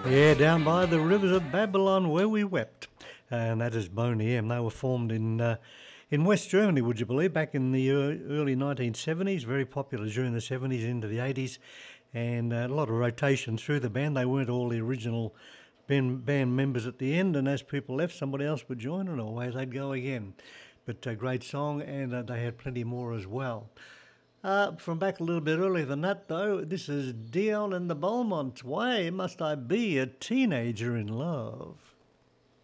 Yeah, down by the rivers of Babylon where we wept. And that is Boney M. They were formed in West Germany, would you believe, back in the early 1970s, very popular during the 70s into the 80s, and a lot of rotation through the band. They weren't all the original band members at the end, and as people left, somebody else would join, and away they'd go again. But a great song, and they had plenty more as well. From back a little bit earlier than that, though, this is Dion and the Beaumonts. Why must I be a teenager in love?